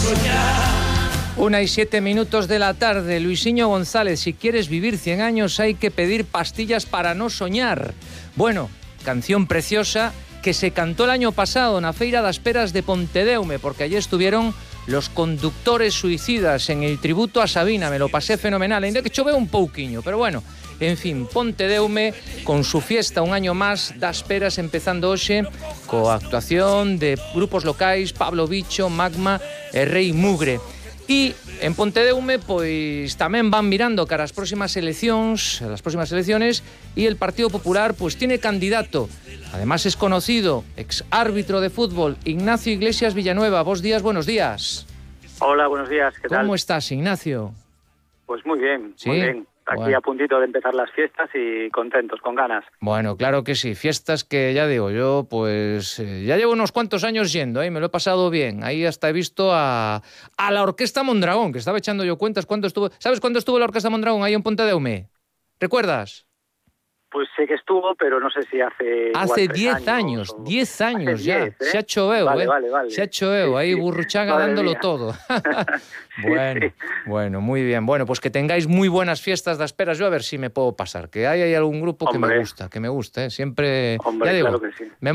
1:07 de la tarde. Luisinho González, si quieres vivir 100 años hay que pedir pastillas para no soñar. Bueno, canción preciosa que se cantó el año pasado en la Feira das Peras de Pontedeume, porque allí estuvieron los conductores suicidas en el tributo a Sabina. Me lo pasé fenomenal, ainda que choveu un pouquiño, pero bueno, en fin, Pontedeume con su fiesta un año más das Peras, empezando hoxe coa actuación de grupos locais, Pablo Bicho, Magma e Rei Mugre. E en Pontedeume pois tamén van mirando cara ás próximas eleccións, e el Partido Popular pois tiene candidato. Además es conocido, ex árbitro de fútbol, Ignacio Iglesias Villanueva. Buenos días. Hola, buenos días, ¿qué tal? ¿Cómo estás, Ignacio? Pues muy bien, ¿Sí? muy bien. Aquí bueno, a puntito de empezar las fiestas y contentos, con ganas. Bueno, claro que sí, fiestas que ya digo yo, pues ya llevo unos cuantos años yendo, me lo he pasado bien. Ahí hasta he visto a la Orquesta Mondragón, que estaba echando yo cuentas cuándo estuvo. ¿Sabes cuándo estuvo la Orquesta Mondragón ahí en Pontedeume? ¿Recuerdas? Pues sé que estuvo, pero no sé si hace... Hace 10 años, 10 años ya. 10, ¿eh? Se ha choveu, vale. Se ha choveu, ahí Burruchaga dándolo todo. Bueno, muy bien. Bueno, pues que tengáis muy buenas fiestas de Asperas. Yo a ver si me puedo pasar, que hay algún grupo que me gusta, Siempre... Hombre, ya digo, claro que sí.